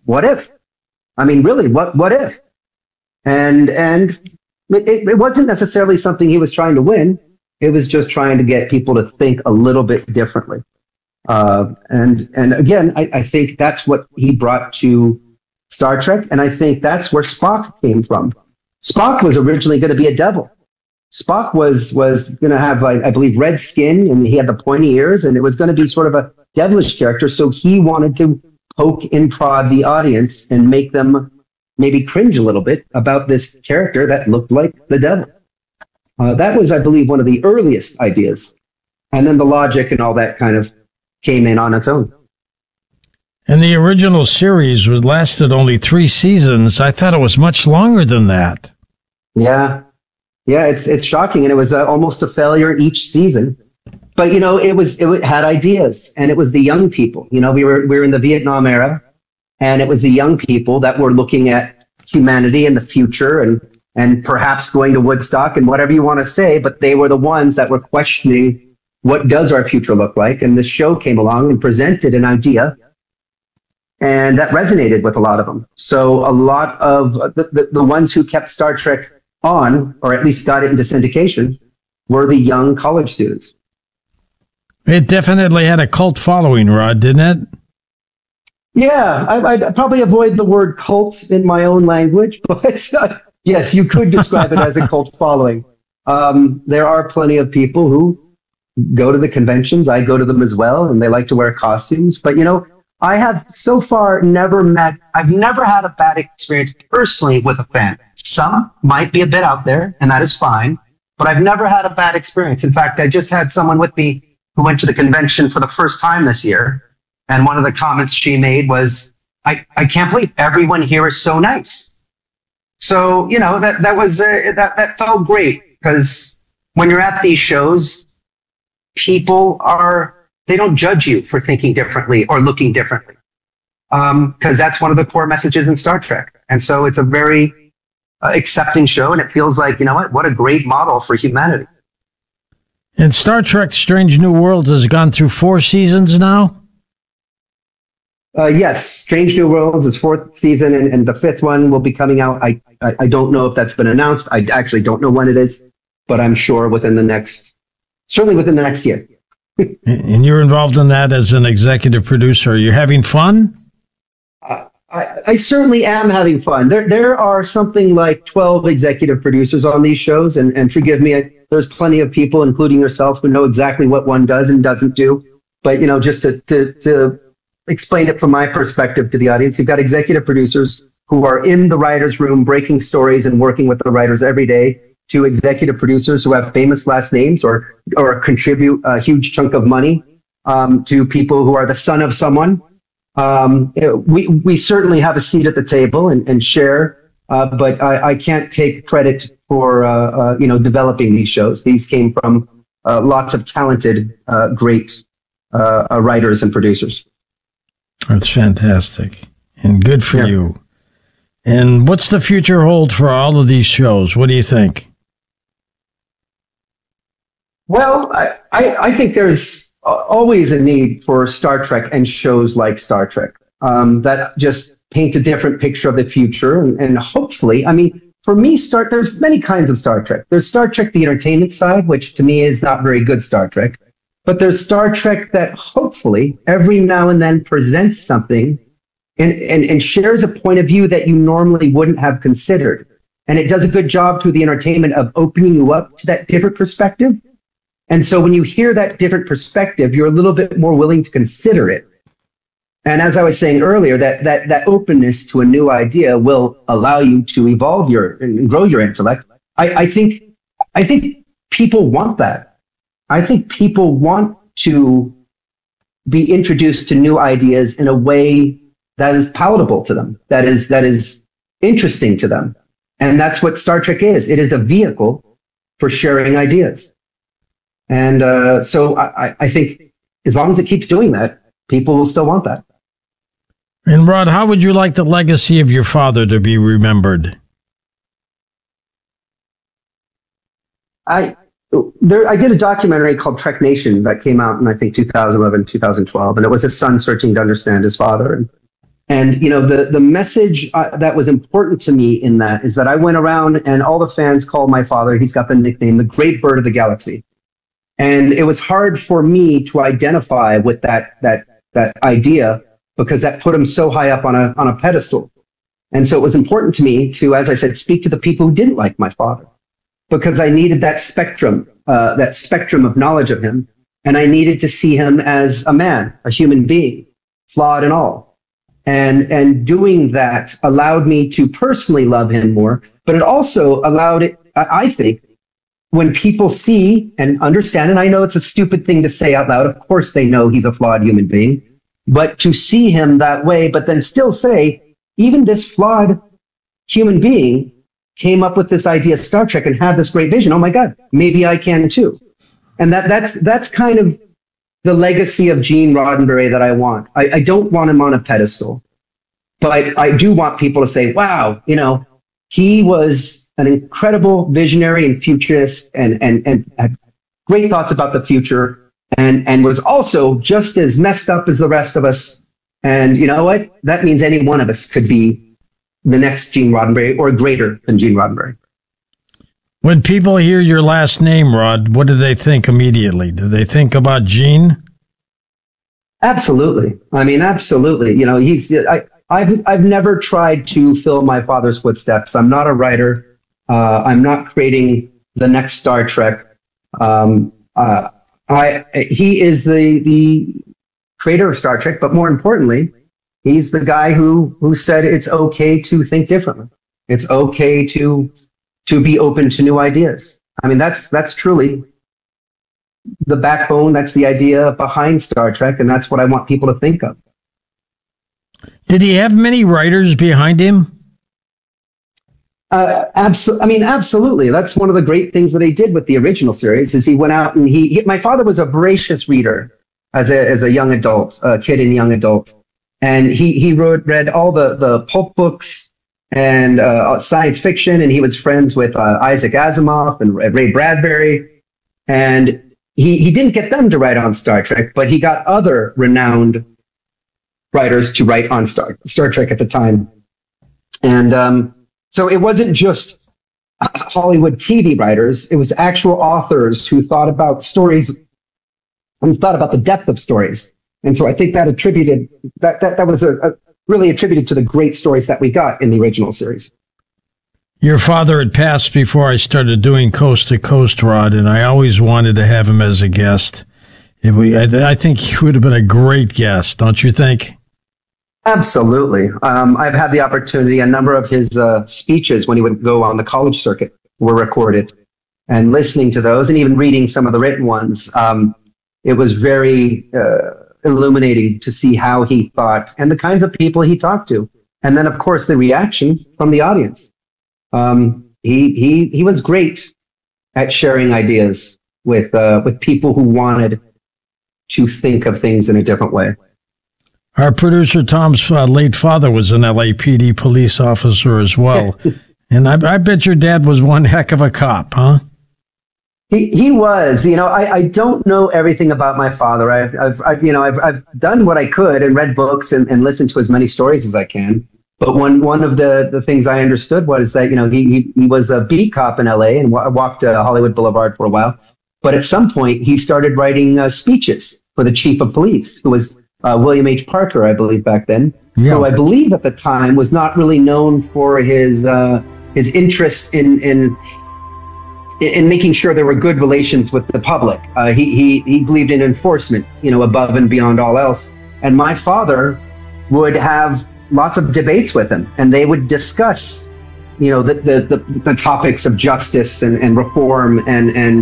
what if? I mean, really, what if? And it wasn't necessarily something he was trying to win. It was just trying to get people to think a little bit differently. And again, I think that's what he brought to Star Trek, and I think that's where Spock came from. Spock was originally going to be a devil. Spock was going to have, I believe, red skin, and he had the pointy ears, and it was going to be sort of a devilish character. So he wanted to poke and prod the audience and make them maybe cringe a little bit about this character that looked like the devil. That was, I believe, one of the earliest ideas. And then the logic and all that kind of came in on its own. And the original series lasted only 3 seasons. I thought it was much longer than that. Yeah. Yeah, it's shocking. And it was almost a failure each season. But, you know, it had ideas, and it was the young people. You know, we were in the Vietnam era, and it was the young people that were looking at humanity and the future and perhaps going to Woodstock and whatever you want to say, but they were the ones that were questioning, what does our future look like? And this show came along and presented an idea, and that resonated with a lot of them. So a lot of the ones who kept Star Trek on, or at least got it into syndication, were the young college students. It definitely had a cult following, Rod, didn't it? Yeah, I'd probably avoid the word cult in my own language, but yes, you could describe it as a cult following. There are plenty of people who go to the conventions. I go to them as well, and they like to wear costumes. But, you know, I have so far I've never had a bad experience personally with a fan. Some might be a bit out there, and that is fine, but I've never had a bad experience. In fact, I just had someone with me who went to the convention for the first time this year, and one of the comments she made was, I can't believe everyone here is so nice. So, you know, that felt great, because when you're at these shows, people they don't judge you for thinking differently or looking differently. Because that's one of the core messages in Star Trek. And so it's a very accepting show, and it feels like, you know what a great model for humanity. And Star Trek Strange New Worlds has gone through 4 seasons now? Yes, Strange New Worlds is 4th season, and the 5th one will be coming out. I don't know if that's been announced. I actually don't know when it is, but I'm sure certainly within the next year. And you're involved in that as an executive producer. Are you having fun? I certainly am having fun. There are something like 12 executive producers on these shows, and forgive me, there's plenty of people, including yourself, who know exactly what one does and doesn't do. But, you know, just to explain it from my perspective to the audience, you've got executive producers who are in the writer's room breaking stories and working with the writers every day, to executive producers who have famous last names or contribute a huge chunk of money, to people who are the son of someone. We certainly have a seat at the table and share, but I can't take credit for developing these shows. These came from lots of talented, great writers and producers. That's fantastic, and good for you. And what's the future hold for all of these shows? What do you think? Well, I think there's always a need for Star Trek and shows like Star Trek that just paint a different picture of the future. And hopefully, I mean, for me, there's many kinds of Star Trek. There's Star Trek, the entertainment side, which to me is not very good Star Trek. But there's Star Trek that hopefully every now and then presents something and shares a point of view that you normally wouldn't have considered. And it does a good job through the entertainment of opening you up to that different perspective. And so when you hear that different perspective, you're a little bit more willing to consider it. And as I was saying earlier, that openness to a new idea will allow you to evolve and grow your intellect. I think people want that. I think people want to be introduced to new ideas in a way that is palatable to them, that is interesting to them. And that's what Star Trek is. It is a vehicle for sharing ideas. And so I think as long as it keeps doing that, people will still want that. And Rod, how would you like the legacy of your father to be remembered? I did a documentary called Trek Nation that came out in, I think, 2011, 2012, and it was his son searching to understand his father. And, the message that was important to me in that is that I went around and all the fans called my father, he's got the nickname, the Great Bird of the Galaxy. And it was hard for me to identify with that idea because that put him so high up on a pedestal. And so it was important to me to, as I said, speak to the people who didn't like my father because I needed that spectrum of knowledge of him. And I needed to see him as a man, a human being, flawed and all. And doing that allowed me to personally love him more, but it also allowed it, I think, when people see and understand, and I know it's a stupid thing to say out loud, of course they know he's a flawed human being, but to see him that way, but then still say, even this flawed human being came up with this idea of Star Trek and had this great vision. Oh my God, maybe I can too. And that's kind of the legacy of Gene Roddenberry that I want. I don't want him on a pedestal, but I do want people to say, wow, he was an incredible visionary and futurist and had great thoughts about the future and was also just as messed up as the rest of us. And you know what? That means any one of us could be the next Gene Roddenberry or greater than Gene Roddenberry. When people hear your last name, Rod, what do they think immediately? Do they think about Gene? Absolutely. I mean, absolutely. I've never tried to fill my father's footsteps. I'm not a writer. I'm not creating the next Star Trek. He is the creator of Star Trek, but more importantly, he's the guy who said it's okay to think differently. It's okay to be open to new ideas. I mean, that's truly the backbone. That's the idea behind Star Trek, and that's what I want people to think of. Did he have many writers behind him? Absolutely. That's one of the great things that he did with the original series is he went out and my father was a voracious reader as a young adult, a kid and young adult. And he read all the pulp books and science fiction, and he was friends with Isaac Asimov and Ray Bradbury. And he didn't get them to write on Star Trek, but he got other renowned writers to write on Star Trek at the time. And so it wasn't just Hollywood TV writers, it was actual authors who thought about stories and thought about the depth of stories. And so I think that was really attributed to the great stories that we got in the original series. Your father had passed before I started doing Coast to Coast, Rod, and I always wanted to have him as a guest. I think he would have been a great guest, don't you think? Absolutely. I've had the opportunity, a number of his speeches when he would go on the college circuit were recorded, and listening to those and even reading some of the written ones. It was very illuminating to see how he thought and the kinds of people he talked to. And then, of course, the reaction from the audience. He was great at sharing ideas with people who wanted to think of things in a different way. Our producer Tom's late father was an LAPD police officer as well. And I bet your dad was one heck of a cop, huh? He was. I don't know everything about my father. I've done what I could and read books and listened to as many stories as I can. But one of the things I understood was that, he was a beat cop in LA and walked Hollywood Boulevard for a while. But at some point, he started writing speeches for the chief of police, who was William H. Parker, I believe, back then, who I believe at the time was not really known for his interest in making sure there were good relations with the public. He believed in enforcement, above and beyond all else. And my father would have lots of debates with him, and they would discuss, the topics of justice and reform and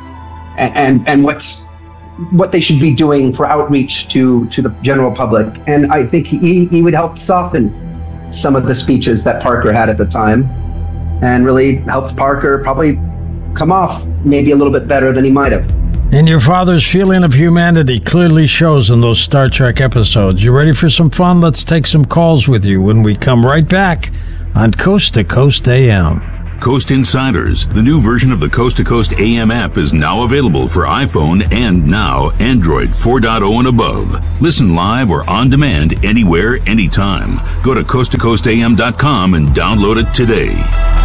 what they should be doing for outreach to the general public. And I think he would help soften some of the speeches that Parker had at the time and really helped Parker probably come off maybe a little bit better than he might have. And your father's feeling of humanity clearly shows in those Star Trek episodes. You ready for some fun? Let's take some calls with you when we come right back on Coast to Coast AM. Coast Insiders, the new version of the Coast to Coast AM app, is now available for iPhone and now Android 4.0 and above. Listen live or on demand anywhere, anytime. Go to coasttocoastam.com and download it today.